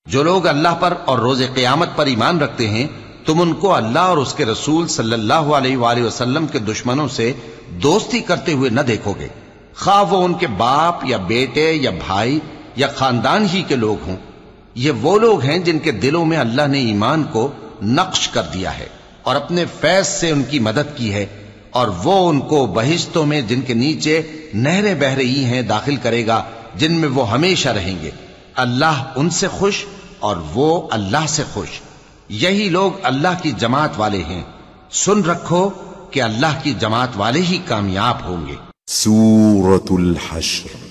जो लोग अल्लाह पर और रोजे क़यामत पर ईमान रखते हैं, तुम उनको अल्लाह और उसके रसूल सल्लल्लाहु अलैहि वसल्लम के दुश्मनों से दोस्ती करते हुए न देखोगे, खा वो उनके बाप या बेटे या भाई या खानदान ही के लोग हों। ये वो लोग हैं जिनके दिलों में अल्लाह ने ईमान को नक्श कर दिया है और अपने फैज से उनकी मदद की है, और वो उनको बहिश्तों में जिनके नीचे नहरें बह रही हैं दाखिल करेगा, जिनमें वो हमेशा रहेंगे। अल्लाह उनसे खुश और वो अल्लाह से खुश। यही लोग अल्लाह की जमात वाले हैं। सुन रखो कि अल्लाह की जमात वाले ही कामयाब होंगे। सूरतुल हश्र।